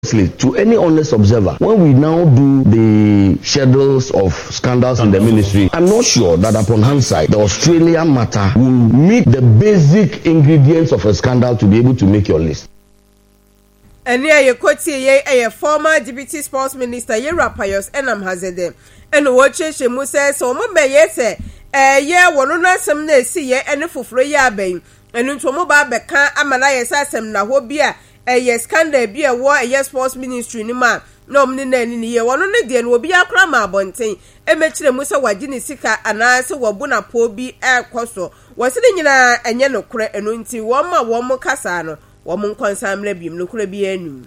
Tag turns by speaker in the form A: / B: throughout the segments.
A: To any honest observer, when we now do the schedules of scandals in the ministry, I'm not sure that upon hindsight, the Australian matter will meet the basic ingredients of a scandal to be able to make your list.
B: And here you could see a former deputy sports minister, Yera Pius Enam Hazede, and watches him who says, so yes, one on some day see ye and for free yabbing, and into mobile beca Amalaya Sassam na wobia. Yes, can there be a war a yes sports ministry ni ma no mni ye wono ne de no obi akra ma abonten e mechire mu se wagini sika anase wobuna po bi ekoso wose ne nyina enye no kure eno nti wo ma wo mo kasa no wo mo konsamle bim no kure bi anu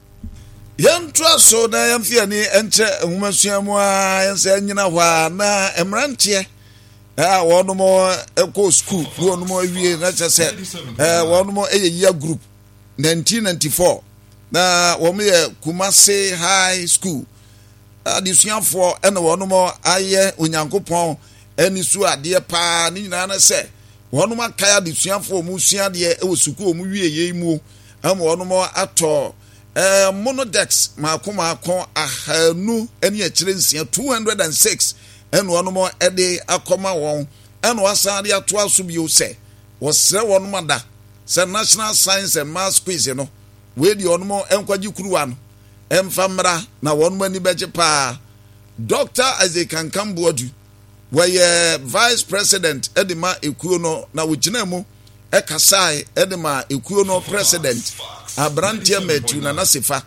C: yantwa so na yamfia ni enche nwumasuamu a yense nyina hwa na emrantie wono mo eko school wono mo awie na chese wono mo eyeya group 1994 na womme Kumasi High School adisuafo ene wono aye onyankopon ani su ade pa ni nyina na se wono makaya adisuafo mu suade e wosuku mu wie ye mu am wono ato monodex makoma akon ahanu eni akire nsia 206 ene wono ede akoma won ene wasade ato aso bi o se wosre wono mada se National Science and Maths quiz no we di onmo enkwaji kuruwa no emfamra na wonmo ani beje pa Dr. Isaac Kankambuodu weye vice president edema ekuo no na wogina mu ekasai edema ekuo no president Abrantia Matthew na Nasifa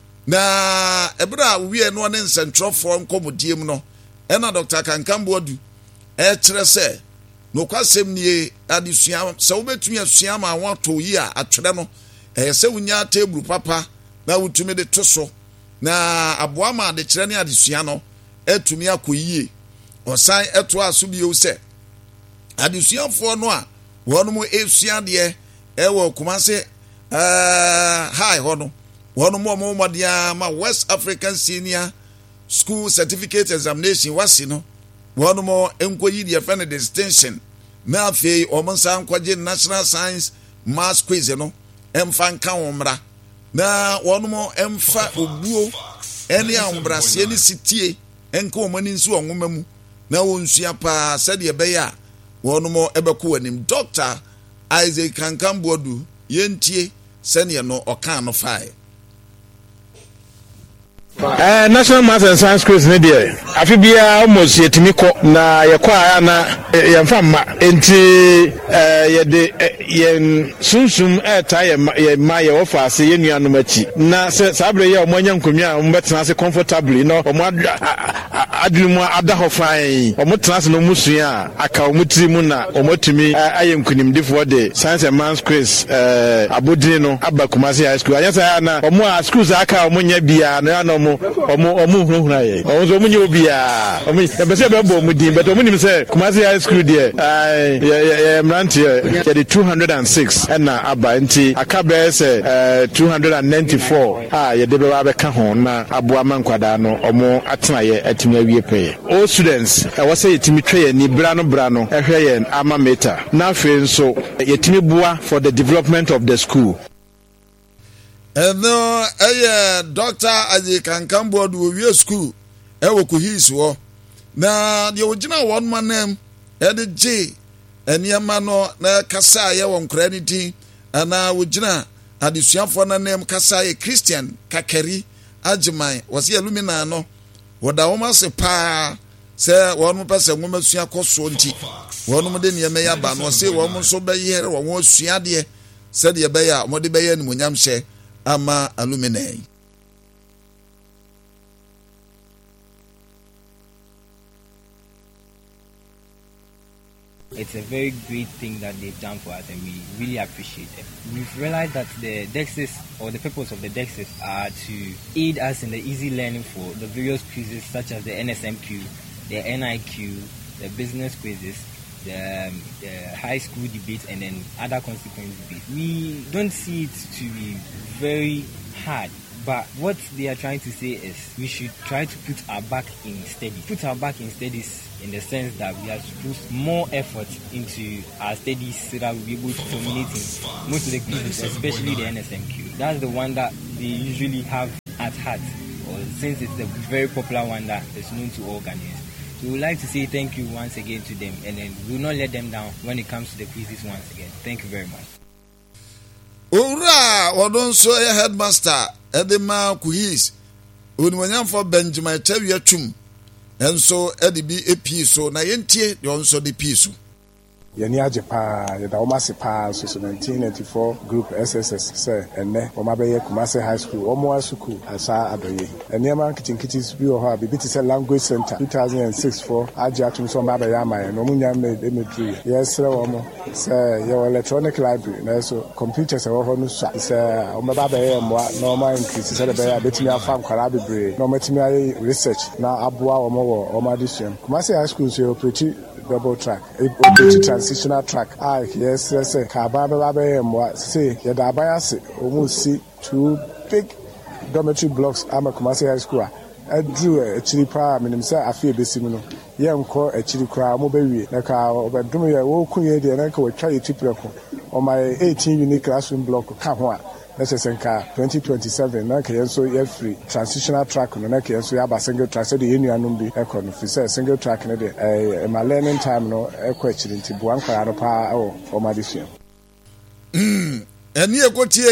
C: na ebra wie no ne nsentrofo nkomodie mu no ena Dr. Kankambuodu kire se no kwasem nie adesua se wobetumi asua ma wato yi a atwere no se wunya table papa na wutumi de toso na aboa ma de kire ne adesua no etumi akoyie osan eto aso bi o se adesuafo no a wono esua de ewo Kumasi high hono wono mo madia ma West African Senior School Certificate Examination wasi no wono mo enkoyi de friend distinction na afei omonsan kwaje National Science Maths quiz no emfa nka womra na wono mo emfa obuo ene ambrase ni sitie enka omani nsu onwoma mu na wonsua pa sade be ya wono mo ebeko anim Dr. Isaac Kankambuodu yentie sene no oka no fae
D: National Maths and Science quiz ne de afi bia almost yetimi ko na yekwa na yemfa ma enti yede yen sunsum eta ye ma ye ofa ase ye nuanom achi na se sabre ye omanya nkomia ombetena ase comfortably no omo adwumu adaho fine omo tena ase no musua aka omutiri mu na omotumi aye nkunimdifo de Science and Maths quiz abodin no aba Kumasi High School anyasa na omo a schools aka omonya bia na omo hunhuna ye ozo munye obia omo ebese be bo mudin but omo nim se Kumasi High School there mrantie ye the 206 na aba nti akabe se 294 ye de be ba be ka ho na aboa mankwada no omo atena ye atimi awie pe all students we say yetimi twe ni bra no ehwe ye ama meter na afi nso yetimi boa for the development of the school.
C: No, Dr. Isaac Kankambuodu we school ewo kuhis wo na de ogina one man name J eniama no na kasa ye won kraniti ana ogina adesuafo na name kasa ye Christian Kakari Ajiman wose alumina no woda wo ma se pa se wonu pese nwumasua koso nti wonu de ne me ya ba no se wonu so be yere wonu asua de se de be ya mo de be ya ni munyam hye ama alumni.
E: It's a very great thing that they've done for us, and we really appreciate it. We've realized that the DEXs, or the purpose of the DEXs, are to aid us in the easy learning for the various quizzes such as the NSMQ, the NIQ, the business quizzes, the high school debates, and then other consequence debates. We don't see it to be very hard, but what they are trying to say is we should try to put our back in studies. Put our back in studies in the sense that we have to put more effort into our studies so that we'll be able to dominate in most of the quizzes, especially the NSMQ. That's the one that they usually have at heart, or since it's a very popular one that is known to all Ghanaians. We would like to say thank you once again to them, and then we will not let them down when it comes to the quizzes once again. Thank you very much.
C: Ora, wadon so a headmaster, Edema Kuhis, Unwanyam for Benjamin Tevia Chum, and so Eddie be a piece, so Nayentie, you also the piece.
F: Yeni ajepa yeda omase pa so 1994 group SSS say enne omabeye Kumasi High School omo asuku asa adoye enema kitinkitis bi ho abi biti say language center 2006 for ajatum so omabeye amaye no munya medru yesre omo say your electronic library na so computers e ho no so say omabeye mo normal increase say be betimi afam kwara bebre no matimi ayi research na aboa omo wo omadisuam Kumasi High School so operate double track, transitional track. Yes, Kababa, say, Yadabayase, almost see 2 big dormitory blocks. I'm a Kumasi High School. I drew a chili pram and himself. I feel Bessimino. Young call a chili crowd, mobile, like our Dumia, Wokuya, the Anaka will try to on my 18 unique classroom block. Kahua. Let's say 2027. Naka so you're free transitional track on Naka so you have a single track. So the union will be a single track in a day. My learning time no a question into Buanka or my decision.
C: And you go to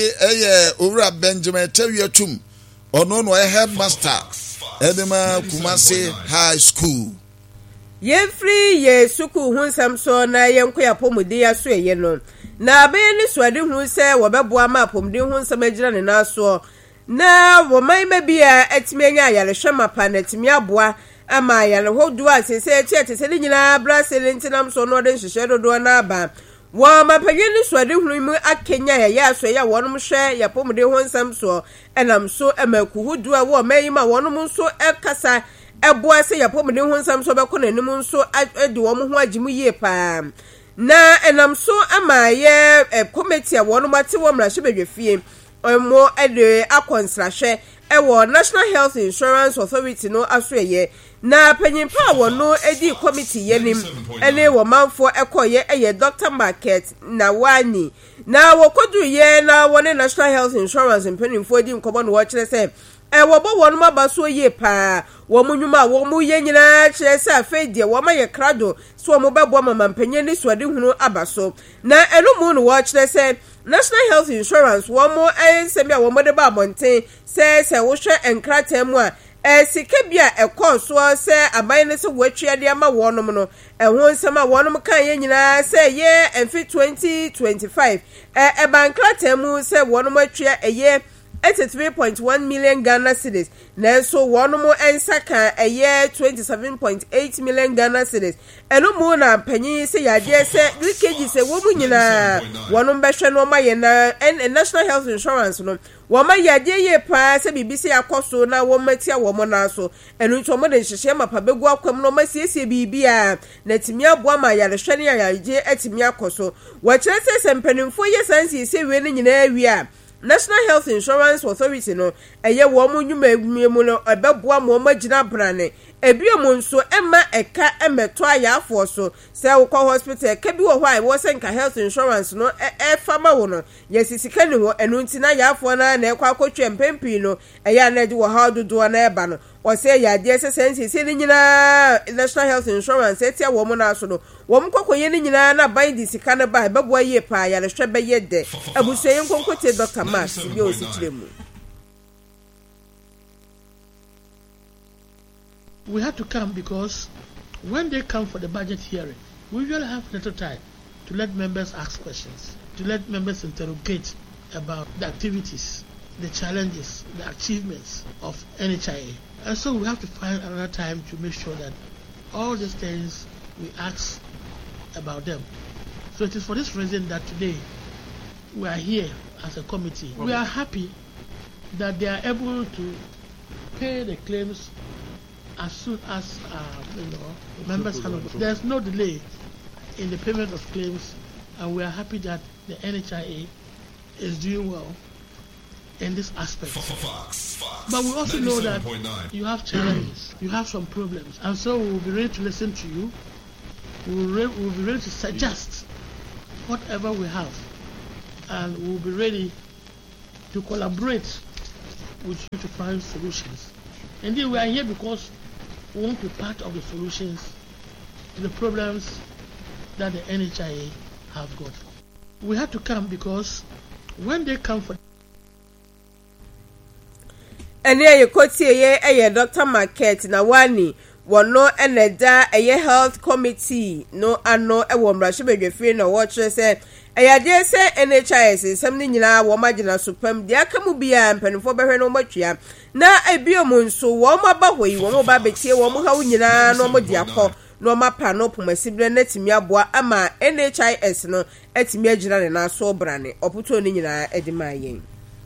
C: a over Benjamin Tevia Chum or no headmaster Edema Kumasi High School.
B: Ye free ye suku hun samso na yenko ya pomudi ya so ye no. Na be ni swade hu se wo beboa ma pomdi hu nsam agira ne na so na wo mai ma bia atimi anya yale hwema pa na atimi aboa ama yale hodu asese eti ni nyina brasel ntinam so no de hwehwe dodo na aba wo ma pagye ni swade hu mu akenya ya so ya wonum hwe ya pomdi hu nsam so enam so emaku hodu a wo mai ma wonum so ekasa eboa se ya pomdi hu nsam so beko na nim so edi wo mu ho agimu yie pa na enam so ama ye committee a wono mate wo mrahye bedwefie mo ede akonsrahwe wo National Health Insurance Authority no asoye na panyimpa wono edi committee yenim ene wo manfo ekoye eye Dr. Market na wani na wokodu ye na wone National Health Insurance panyimfo edi nkobo no wo kire se wo bo wono mabaso ye pa wo munwuma wo mu ye nyina kire se afedie wo ma ye krado so mo bebo mama mpanyen ni swade hunu abaso na enu mu no wo kire se National Health Insurance wo mo ensemi a wo mo de ba bonten se wo hwe enkrata mu a sika bia ekọ se aban ne se wo atwia de ama wonom no ho nsem a wonom kan ye nyina se ye enfi 2025 bankrata mu se wonom atwia eye 83.1 million Ghana cedis na so wonom ensaka eye 27.8 million Ghana cedis eno mu na panyin se yade se leakage se wo mu nyina wonom behwe no ma ye na National Health Insurance no wo ma yade ye pa se bibisi akoso na wo matia wo mo na so eno nto mo de hyehyɛ mapa begu akwam no ma siesie bibia na timi aboa ma yare hwene ya yaje atimi akoso wo kire se sempanimfo ye sansi se we ne nyina awi a National Health Insurance Authority no eye wo mu nwuma mu no ebeboa mo magina brane ebio nso ema eka emeto ayafo so se wo kɔ hospital ka bi wo hɔ ai wo senka health insurance no fama wo no yesisika ni wo enu ntina yafo na ekɔ akɔtwe mpempi no eya na di wo ha dodo na eba no o se ya de sense se ni nyina National Health Insurance etia wo mu na so no wo mu kɔkɔye ni nyina na ban di sika na ba ebeboa ye pa ya le hwɛ be ye de abusuye nkonkote Dr. Max bi o si kiremu.
G: We had to come because when they come for the budget hearing, we usually have little time to let members ask questions, to let members interrogate about the activities, the challenges, the achievements of NHIA. And so we have to find another time to make sure that all these things we ask about them. So it is for this reason that today we are here as a committee. We are happy that they are able to pay the claims as soon as members hand over. There's no delay in the payment of claims, and we are happy that the NHIA is doing well in this aspect. But we also know that you have challenges, you have some problems, and so we will be ready to listen to you. We will be ready to suggest whatever we have, and we will be ready to collaborate with you to find solutions. Indeed, we are here because we want to be part of the solutions to the problems that the NHIA have got. We had to come because when they come for
B: and here you could see a Dr. Market Nawani wono eneda eye health committee no ano e wo mrahye bedwefie na wo kire se eyade se NHIS samni nyina wo magina supam dia kamu bia mpanifo behwe no matwea na ebiomu nso wo maba hoyi wo ba betie wo mo hawo nyina no mo dia kɔ no mapa no pomasibre na timi aboa ama NHIS no etimi agyina ne na so brane oputo ne nyina edima yen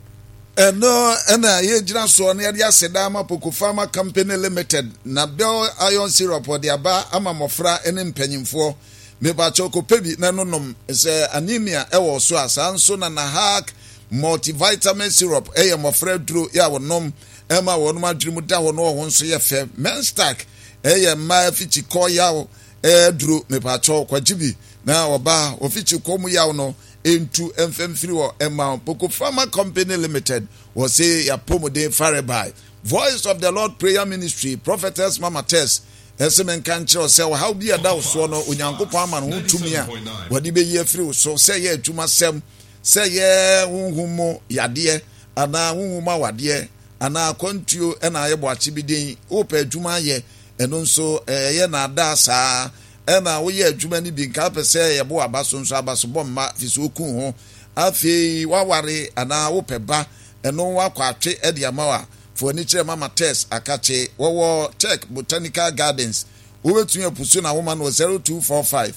C: ena ye gyina so na ya aseda ama Poco Pharma Company Limited na Bell Iron Syrup de aba ama mofra ene mpanyimfo me ba choko pebi na nonom se anemia ewo so asanso na Hack multivitamin syrup eye mofra duro ya wonom ema wonom adwirimu da ho no ho nso ye fe Menstack eye ma fichi ko yawo duro me ba choko kwajibi na oba ofichi ko mu yawo no into FM3 or Emma Poco Pharma Company Limited was say ya pomode Farebai. Voice of the Lord Prayer Ministry, Prophetess Mama Tess, Esemen Kancho say how be a daw so no Onyankopon ama no tumi a wodi be ye free so say ye adwuma sem say ye hunhumo yade ana hunhuma wade ana kontuo na ayebo achibidin opa adwuma ye eno nso ye na ada saa ena wo ye adwuma ni bi nka pese ye bo abaso nso abaso bomma fiso ku ho afi waware ana wo peba eno wakwatwe e dia mawa for ni kire Mama Tess akache wo Tech Botanical Gardens wo betu apusu na woma no 0245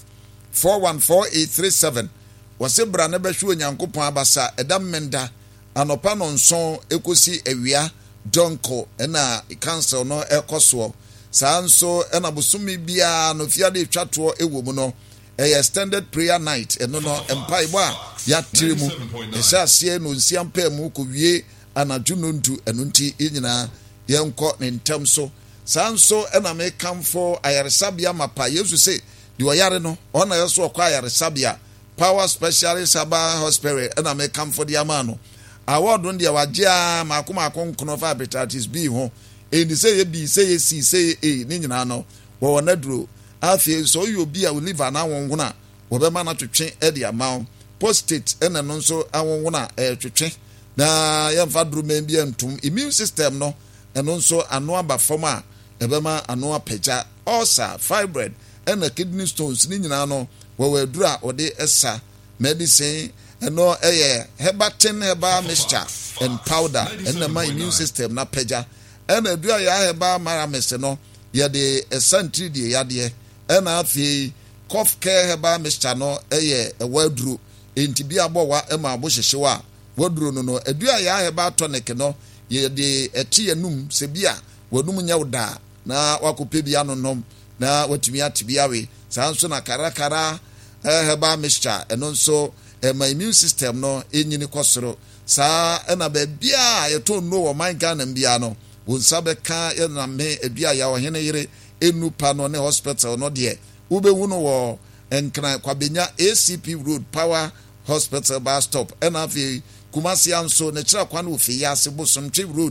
C: 414837 wose bra na behwe Onyankopon abasa edam menda anopa no nson ekosi awia donko ena council no ekoso sanso ena busumi bia no fiade twato ewo mu no extended prayer night eno no empaibo a ya tiremu esase no nsiampa mu ko wie anadwuno ndu eno nti enyina yenko ne ntam so sanso ena me kamfo ayaresabia mapa Yesu se di oyare no ona yeso okwa ayaresabia Power Specialist Aba Hospital ena me kamfo di amano award ndia wagea makoma akonkono fa hepatitis B ho eni say B say C say A ni nyina no wo na duro afi so you be a liver na wonwona wo be ma na twetwe e dia ma prostate ena no nso awonwona twetwe na yemfa duro men bi entum immune system no eno nso ano aba fom a e be ma ano apagya ulcer fibroid ena kidney stones ni nyina no wo duro a ode esa medicine eno hebatin heba mixture and powder ena ma immune system na pagya ena dua ya heba mara mese no ye de esantri de yade ena afi cough care heba mixture no waduru enti bi abowa ema abohyehyewa waduru no adua ya heba tonic no ye de eti enum se bia wadum nyawda na wakope bia no nom na watumi atibiawe sanso na karakara heba mixture eno nso my immune system no enyini kosoro sa ena ba bia ye to no wo man Ghana bia no wonsa beka ye na me adua ya ohene yire enu pa no ne hospital no de ubewu no wo enkran kwabenya ACP Road Power Hospital bus stop ena fi Kumasi anso ne kira kwa no ofi ya se Bosomtwe Road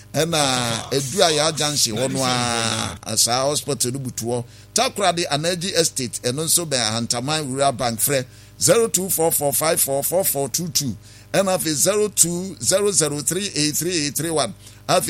C: ena adua ya junction wono a sa hospital no butuo Takoradi Energy Estate eno nso be Hantaman Rural Bank frɛ 0244544422 and have 0200383831 have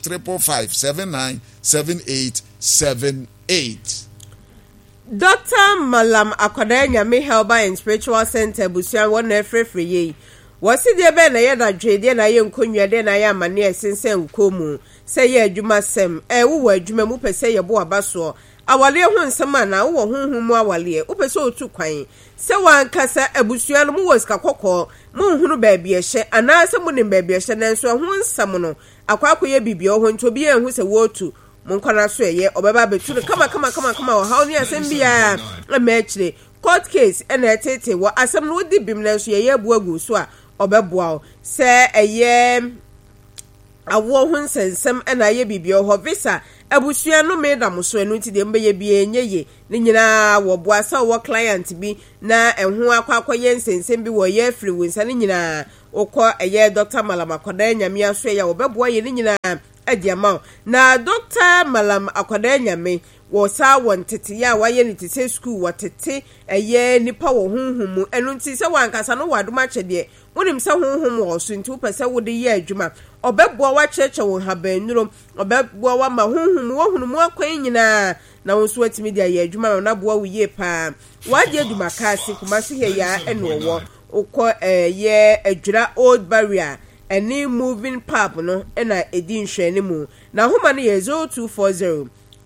C: 0355797878.
B: Dr. Malam Akwadanya me Helper and Spiritual Center Busian one free ye. Was it the ben a yada trade and I am conya then I am a near since Komu say ye Juma Sem were Jumamu per se a boa basso. Our dear one samana whom our lear upe so too quain. So one cassa a Busian was Kakoko, Moon baby a she, and now someone in baby a she, and so one samono, a quack baby or to be and who's a word to Moncana Sway, or Baba to the come, how near Sembia a matchly court case and a tete were as some would be bimless ye bogu swa or babuao, say a year. A woman says some and I be your visa. Abusia no madam so enu ti de mbe bi enye ni nyina wo boasa wo client bi na ehu akwakoye nsensem bi wo ye free winsa ni nyina okọ eye Dr. Malam Akwada Nyame aso ya obeboa ye ni nyina adi ama na Dr. Malam Akwada Nyame wo sa won tete ya waye ni tete school watete eye nipa wo hunhum enu nti se wankasa no wadoma chede wonim se hunhum wo so nti upese wo de ye adwuma obeboa wa cheche wo habanuro obeboa wa ma hunhum wo hunum akwan nyina na wonso atimi de ye adwuma na boa wo ye pa waje adwuma kaase kuma so he ya eno wo ukọ ye adwura old barrier any moving pub no na edi nhwene mu na homa no ye 0240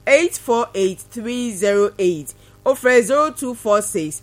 B: 848308 ofre 0246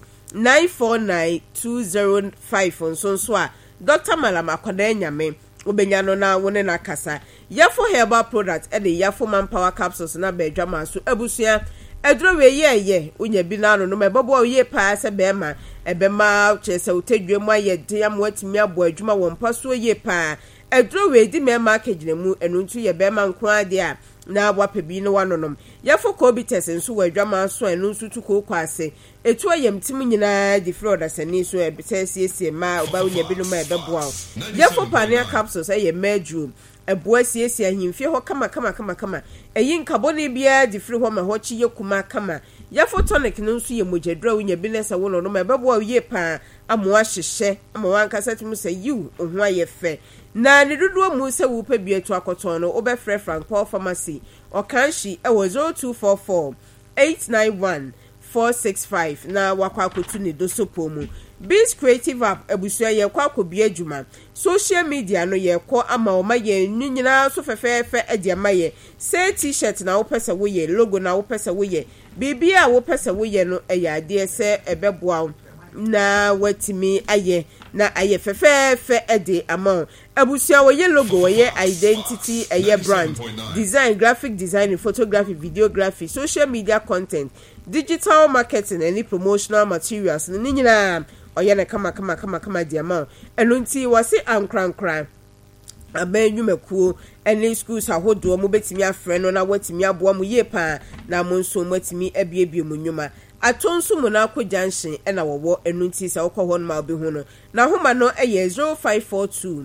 B: 949205 nso a Dr. Malam Akwada Nyame obenya no na wone na kasa yafo herbal product e de yafo manpower capsules na bedwa maso abusua edro we ye unya bi na no mebabo ye pa se be ma ebema chese utedwe mu aye de am watimi abo adwuma won paso ye pa edro we di me market mu enu ntu ye be ma nko ade a na wapebi no wanonom yafo kobites nso wadwama so enu nso tuko kwase etu ayemtim nyina di Florida sani so ebetesiesie ma oba unya bi no ma ebeboa yafo pania capsules aye medroom eboa siesie ahimfie ho kama eyin kabone bia di free ho ma ho chi yekuma kama yafo tonic no nso ye mojedra unya bi nesa wono no ma ebeboa ye pa amoa hyehye amoa nkasa tum se you ohun aye fe na ne dodo mu se wo pa bi etu akoton no obefre Frank Paul Pharmacy okanshi e wo 0244 891 465 na wakwakotu ne dosopo mu Biz Creative App ebusua ye kwakobi adwuma social media no ye ko ama o ma ye nyina so fefefe ade ama ye say t-shirt na wo pese wo ye logo na wo pese wo ye bibia wo pese wo ye no eya ade se ebeboa na watimi aye na aye fefefe ade ama ebusua wo ye logo wo ye identity eye brand design graphic design photography videography social media content digital marketing any promotional materials ni nyina oyene kama diama enunti wase ankrankran abenwumakuo any schools ahodo mo betimi afre no na watimi aboa mo ye pa na mo nso matimi abiebie mo nwuma atonso mo na akogyanhye na wowo enunti sa wokọ hon ma obehu no na homa no eye 0542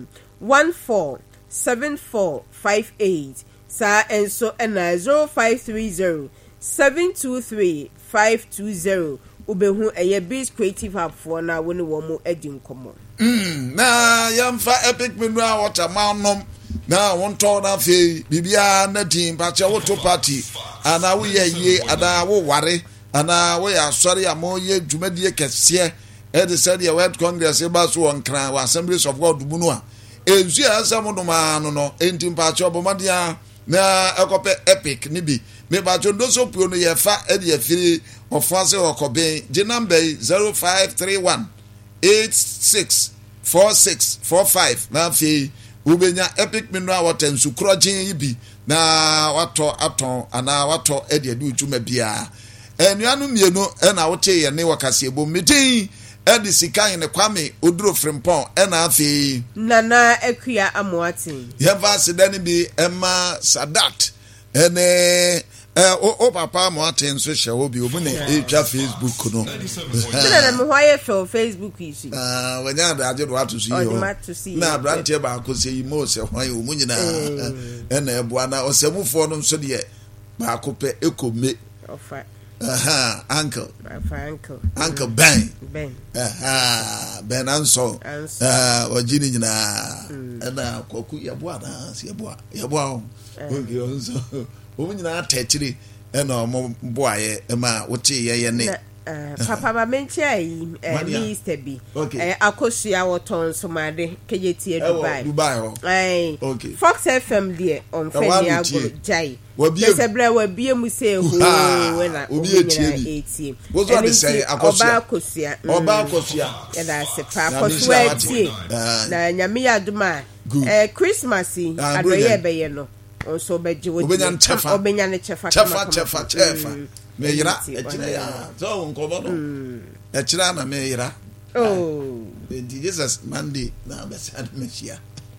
B: 147458 sa enso na 0530 723 ubehu eye Biz Creative App for na woni wo mo edi nkomo
C: na yamfa epic menu a water manom na wonto na fe bibia na din pa che woto party ana wo ye ana wo ware ana wo ya sori amo ye dwumadie kese e de said your World Congress e ba so won kran wa Assemblies of God mu no a enzu ya asamo no ma no entim pa che obomadia na ekope epic ni bi me ba jo do so puo no ye fa e de afiri ofase okoben the number 0531 864645 na fi ubenya epic menu a watensu krojin bi na wato aton ana wato e de adu dwuma bia enuanu mienu e na wote ye ne wakase ebo metin e de sikan ne kwame oduro frimpon e na afi
B: nana akua amoatin
C: ye va sedani bi ema sadat ene o papa mo aten so hye obi obu na etwa Facebook no
B: na me hoye for Facebook isi
C: wanya da age do atu so yi na branche ba ko se imo se hwan o munyina na eboa na osemufo no so de ba ko pe ekome
B: ofa
C: uncle Ben Ben anso wajini nyina na kwaku yeboa na se yeboa o ngi onso omunyina atechiri na omo boaye ma wote ye ne
B: papa ba menchai Mr. B akosua woton somade kejeti Dubai
C: okay
B: Fox FM there on Femi Agro Jai Sebre wa bie mu se ho na
C: obi etie wo so dey say akosua oba akosua
B: ya da se pa akosua etie na nyame ya duma Christmas adoye beye no so beje wo obenya ne chefa me yira echira ya so nkobo no echira na me yira the Jesus Monday na be sad mechia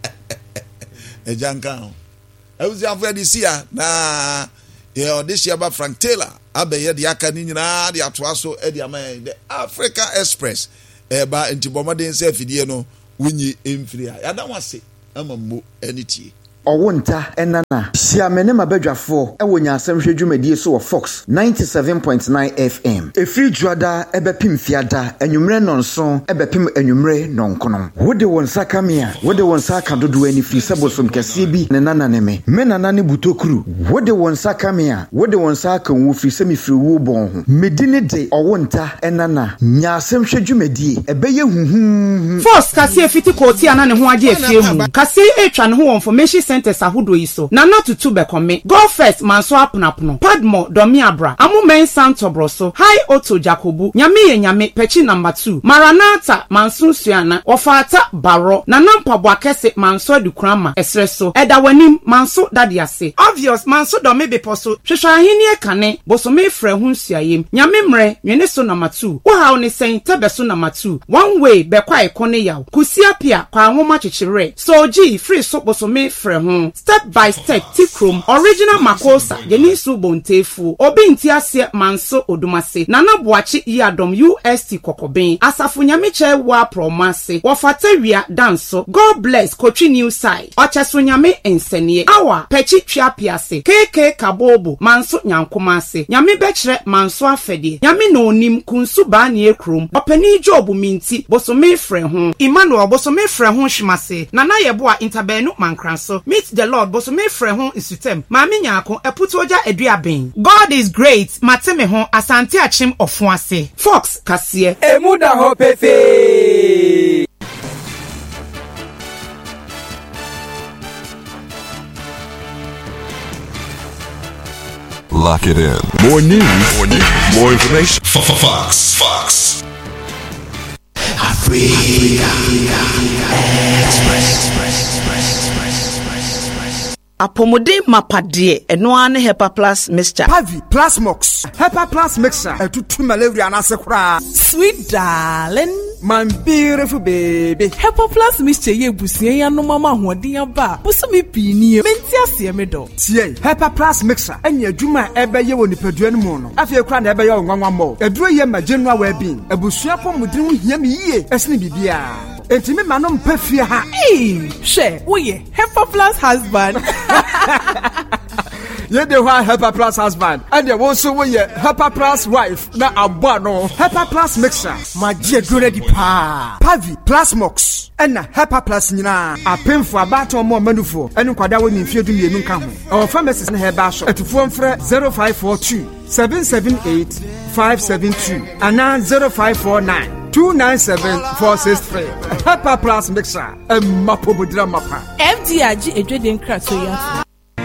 B: ejanka awuzi afọ de sia na ye odisia ba Frank Taylor abeye de aka ni nyina de atoa so e de ama the Africa Express eba ntibomade nse afidie no
C: wunyi emfiri a yada wase ama mo anitie
H: Owunta enana siamene mabadwafo ewo nyasem hwedwumadie so wo Fox 97.9 FM efri juada ebepim fiada enwumre nonso ebepim enwumre nonkono wode won sakamia wode won saka dodo ani firi sebosom kase bi ne nana ne me nana ne butokuru wode won sakamia wode won saka wo firi semi firi wo bon ho medine de owunta enana nyasem hwedwumadie ebeye huhu
I: Fox kase efiti koti ana ne ho age efie hu kase etwa ne ho information centers ahodo yi so na tutu bekome go first manso aponapono padmo domi abra amumen santobro so high auto jacobu nyame pechi number 2 maranata manso suana ofata baro na nampabo akese manso adukrama esreso edawanim manso dadiase obvious manso domi beposo hwehwa ahini ekane bosome frɛ hu suayem nyame mre nwene so number 2 wo hawo ne sen tebeso number 2 one way bekwa ekone yaw kusia pia kwa ahoma chichire so ji free so bosome frɛ hu step by step tikrom original makosa yenisu bontefu obi ntiase manso odumase nana boachi yadom UST kokoben asafu nyame wa promase wofatawia danso God bless Kochi new side ocheso nyame ensenie awa pechi twapiase KK kabobo manso nyankomase nyame bekire manso afedie nyame no onim kunsu ba ne ekrom opani job minti bosome frɛ ho Emmanuel bosome frɛ ho hwimase nana yeboa interbenu mankranso meet the Lord bosome frɛ ho isutem maame nyaako eputu oja aduaben God is great mateme ho asante achim ofuase Fox kase
J: emuda ho pefe
K: Lock it in. More news, more information. Fox.
J: Africa Express.
L: Apomode mapade eno ne Hepa Plus mixture.
M: Pavi Plus Mox. Hepa Plus mixture. Etutu malaria na sekura.
N: Sweet darling.
M: My beautiful baby.
N: Hepa Plus mixture ye busie ya no mama hoden aba. Busumi pini. Menti ase me do.
M: Tie. Hepa Plus mixture. Enya adwuma ebeye wo nipadua no mu no. Afie kura na ebeye onwanwa mo. Eduro ye ma general well being. Ebusua pomodin ho hia me yie. Esne bibia. Enti me manom pafie ha.
N: She, we Hepa Plus husband.
M: You the one Hepa Plus husband, and you also we Hepa Plus wife. Na abano Hepa Plus mixture. My dear ready pa. Pavi Plus Mox. And na Hepa Plus nyina. A pin for about more manufo. And kwada we mfie du mienu nka ho. Our pharmacist na Hepa shop. Etufo mfre 0542 778 572 and 0549 297-463. Hepa Plus mixer. Mapo budra mapa.
N: FDRG edweden krato ya.